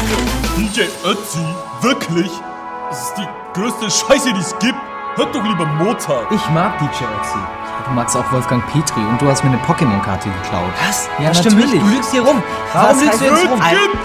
DJ Ötzi? Wirklich? Das ist die größte Scheiße, die es gibt. Hört doch lieber Mozart. Ich mag DJ Ötzi. Du magst auch Wolfgang Petri und du hast mir eine Pokémon-Karte geklaut. Was? Ja, Das stimmt nicht. natürlich. Du lügst hier rum. Was Warum lügst heißt du jetzt rum? Kind!